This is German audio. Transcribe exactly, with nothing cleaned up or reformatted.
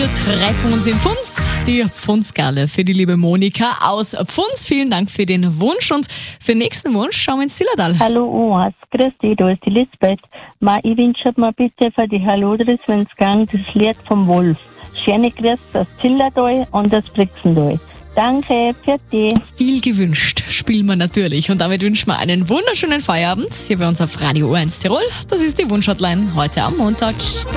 treffen uns in Pfunds. Die Pfundsgalle für die liebe Monika aus Pfunds. Vielen Dank für den Wunsch und für den nächsten Wunsch schauen wir ins Zillertal. Hallo Oas, grüß dich, da ist die Lisbeth. Ma, ich wünsche mir bitte für die Hallodris, wenn's gang, das Lied vom Wolf. Schöne Grüße aus Zillertal und aus Brixental. Danke, für dich. Viel gewünscht spielen wir natürlich und damit wünschen wir einen wunderschönen Feierabend hier bei uns auf Radio O eins Tirol. Das ist die Wunschhotline heute am Montag.